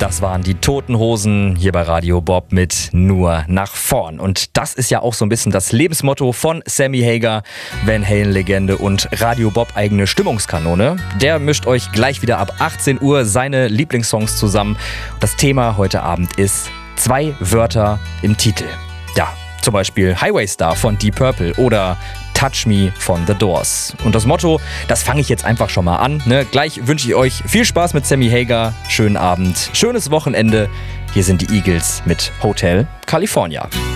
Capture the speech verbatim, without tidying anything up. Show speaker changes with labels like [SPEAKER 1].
[SPEAKER 1] Das waren die Toten Hosen hier bei Radio Bob mit Nur nach vorn. Und das ist ja auch so ein bisschen das Lebensmotto von Sammy Hagar, Van Halen-Legende und Radio Bob eigene Stimmungskanone. Der mischt euch gleich wieder ab achtzehn Uhr seine Lieblingssongs zusammen. Das Thema heute Abend ist zwei Wörter im Titel. Ja, zum Beispiel Highway Star von Deep Purple oder Touch Me von The Doors. Und das Motto, das fange ich jetzt einfach schon mal an. Ne? Gleich wünsche ich euch viel Spaß mit Sammy Hagar, schönen Abend, schönes Wochenende. Hier sind die Eagles mit Hotel California.